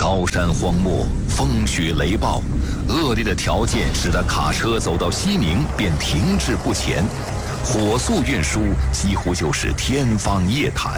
高山荒漠，风雪雷暴，恶劣的条件使得卡车走到西宁便停滞不前，火速运输几乎就是天方夜谭。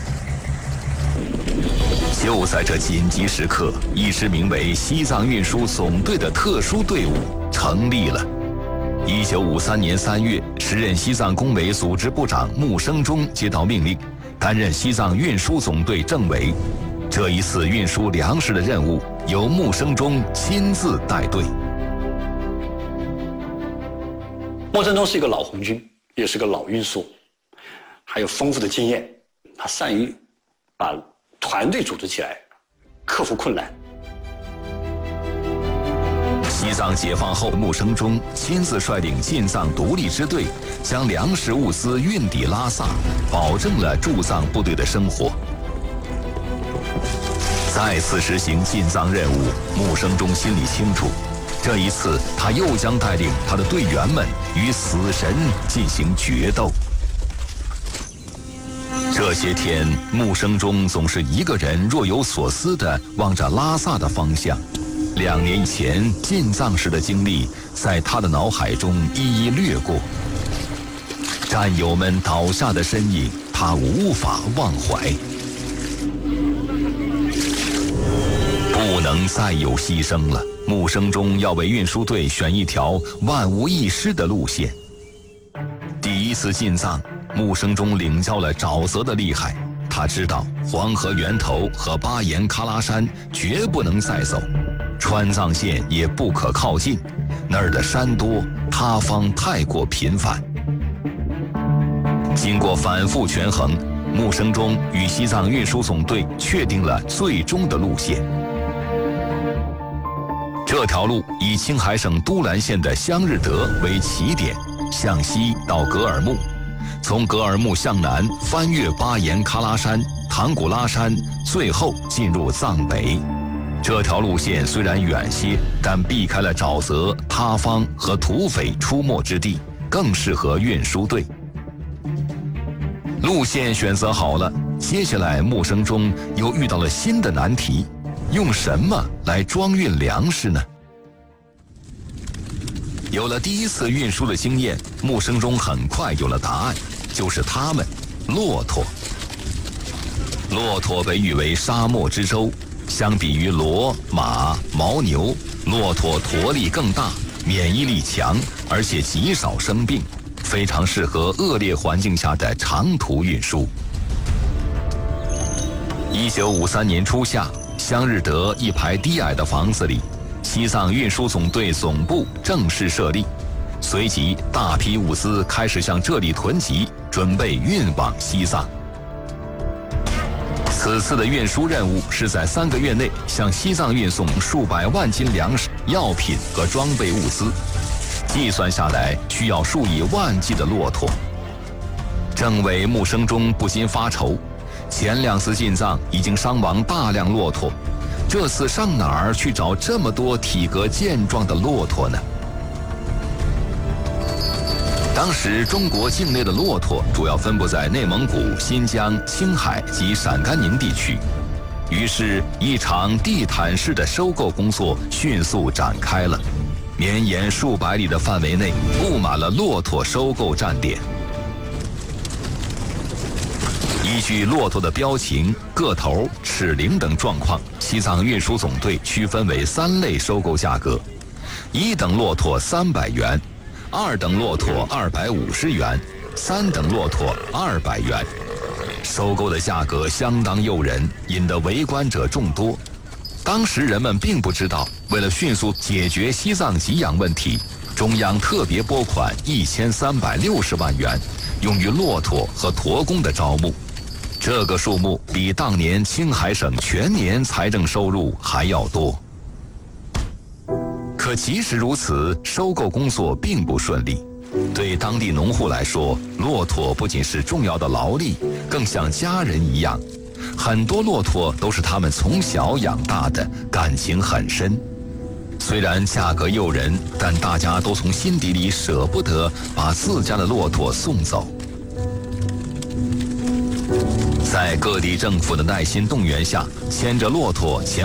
就在这紧急时刻，一支名为西藏运输总队的特殊队伍成立了。1953年3月，时任西藏工委组织部长穆生中接到命令，担任西藏运输总队政委。这一次运输粮食的任务由穆生中亲自带队。 穆生中是一个老红军，也是个老运输，还有丰富的经验，他善于把团队组织起来，克服困难。 西藏解放后，穆生中亲自率领进藏独立支队，将粮食物资运抵拉萨，保证了驻藏部队的生活。再次实行进藏任务，穆生中心里清楚，这一次他又将带领他的队员们与死神进行决斗。这些天，穆生中总是一个人若有所思地望着拉萨的方向。2年前进藏时的经历在他的脑海中一一掠过，战友们倒下的身影他无法忘怀。不能再有牺牲了，穆生中要为运输队选一条万无一失的路线。第一次进藏，穆生中领教了沼泽的厉害，他知道黄河源头和巴颜喀拉山绝不能再走，川藏线也不可靠近，那儿的山多，塌方太过频繁。经过反复权衡，穆生中与西藏运输总队确定了最终的路线。这条路以青海省都兰县的香日德为起点，向西到格尔木，从格尔木向南翻越巴颜喀拉山、唐古拉山，最后进入藏北。这条路线虽然远些，但避开了沼泽、塌方和土匪出没之地，更适合运输队。路线选择好了，接下来穆生中又遇到了新的难题，用什么来装运粮食呢？有了第一次运输的经验，穆生中很快有了答案，就是他们——骆驼。骆驼被誉为沙漠之舟，相比于骡、马、牦牛，骆驼驮力更大，免疫力强，而且极少生病，非常适合恶劣环境下的长途运输。1953年初夏，香日德一排低矮的房子里，西藏运输总队总部正式设立，随即大批物资开始向这里囤积，准备运往西藏。此次的运输任务是在3个月内向西藏运送数百万斤粮食、药品和装备物资，计算下来需要数以万计的骆驼。政委穆生中不禁发愁，前2次进藏已经伤亡大量骆驼，这次上哪儿去找这么多体格健壮的骆驼呢？当时中国境内的骆驼主要分布在内蒙古、新疆、青海及陕甘宁地区，于是一场地毯式的收购工作迅速展开了。绵延数百里的范围内布满了骆驼收购站点。依据骆驼的标情、个头、齿龄等状况，西藏运输总队区分为3类收购价格：1等骆驼300元，2等骆驼250元，3等骆驼200元。收购的价格相当诱人，引得围观者众多。当时人们并不知道，为了迅速解决西藏给养问题，中央特别拨款1360万元，用于骆驼和驼工的招募。这个数目比当年青海省全年财政收入还要多。可即使如此，收购工作并不顺利。对当地农户来说，骆驼不仅是重要的劳力，更像家人一样。很多骆驼都是他们从小养大的，感情很深。虽然价格诱人，但大家都从心底里舍不得把自家的骆驼送走。在各地政府的耐心动员下，牵着骆驼前